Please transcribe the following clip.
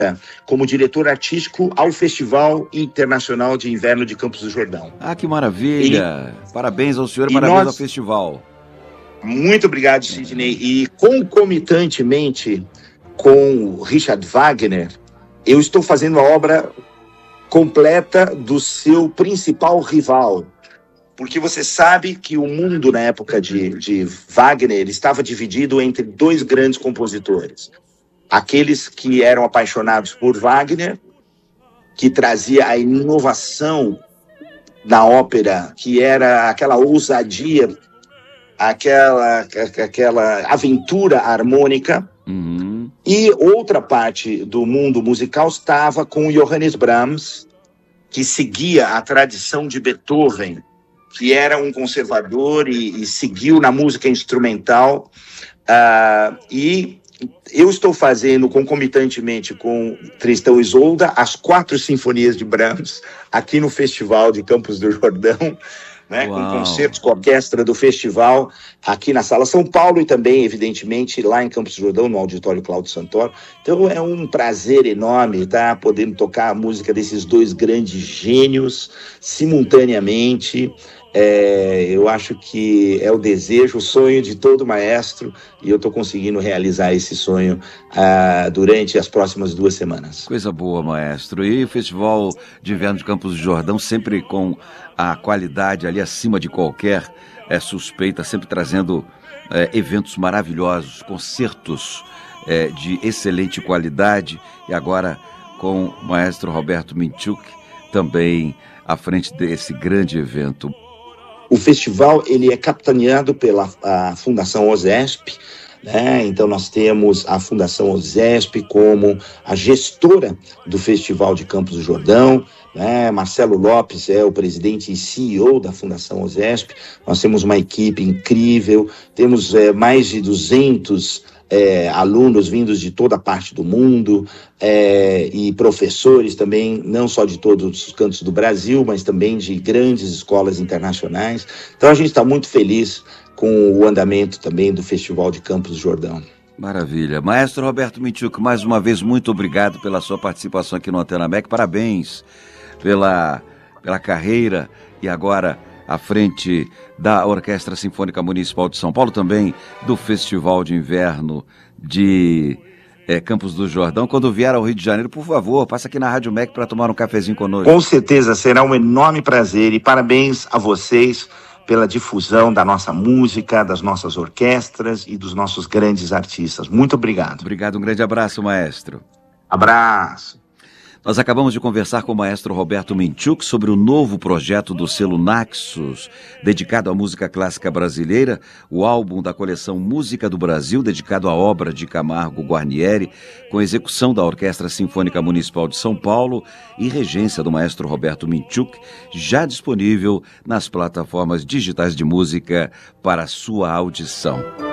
como diretor artístico ao Festival Internacional de Inverno de Campos do Jordão. Ah, que maravilha! Parabéns ao senhor e parabéns ao festival. Muito obrigado, Sidney. E concomitantemente com o Richard Wagner, eu estou fazendo a obra completa do seu principal rival. Porque você sabe que o mundo, na época de Wagner, estava dividido entre dois grandes compositores. Aqueles que eram apaixonados por Wagner, que trazia a inovação na ópera, que era aquela ousadia, aquela aventura harmônica. Uhum. E outra parte do mundo musical estava com Johannes Brahms, que seguia a tradição de Beethoven, que era um conservador e seguiu na música instrumental. E eu estou fazendo, concomitantemente com Tristão e Isolda, as 4 sinfonias de Brahms, aqui no Festival de Campos do Jordão, né, com concertos com a orquestra do festival, aqui na Sala São Paulo e também, evidentemente, lá em Campos do Jordão, no Auditório Cláudio Santoro. Então é um prazer enorme estar podendo tocar a música desses dois grandes gênios simultaneamente. Eu acho que é o desejo, o sonho de todo maestro, e eu estou conseguindo realizar esse sonho durante as próximas 2 semanas. Coisa boa, maestro. E o Festival de Inverno de Campos do Jordão, sempre com a qualidade ali acima de qualquer suspeita, sempre trazendo eventos maravilhosos, concertos de excelente qualidade, e agora com o maestro Roberto Minchuk também à frente desse grande evento. O festival ele é capitaneado pela Fundação OSESP, né? Então nós temos a Fundação OSESP como a gestora do Festival de Campos do Jordão, né? Marcelo Lopes é o presidente e CEO da Fundação OSESP. Nós temos uma equipe incrível, temos mais de 200 alunos vindos de toda parte do mundo, e professores também, não só de todos os cantos do Brasil, mas também de grandes escolas internacionais. Então a gente está muito feliz com o andamento também do Festival de Campos do Jordão. Maravilha. Maestro Roberto Minchuk, mais uma vez, muito obrigado pela sua participação aqui no Antena MEC. Parabéns pela carreira e agora à frente da Orquestra Sinfônica Municipal de São Paulo, também do Festival de Inverno de Campos do Jordão. Quando vier ao Rio de Janeiro, por favor, passa aqui na Rádio MEC para tomar um cafezinho conosco. Com certeza, será um enorme prazer, e parabéns a vocês pela difusão da nossa música, das nossas orquestras e dos nossos grandes artistas. Muito obrigado. Obrigado, um grande abraço, maestro. Abraço. Nós acabamos de conversar com o maestro Roberto Minchuk sobre o novo projeto do selo Naxos, dedicado à música clássica brasileira, o álbum da coleção Música do Brasil, dedicado à obra de Camargo Guarnieri, com execução da Orquestra Sinfônica Municipal de São Paulo e regência do maestro Roberto Minchuk, já disponível nas plataformas digitais de música para sua audição.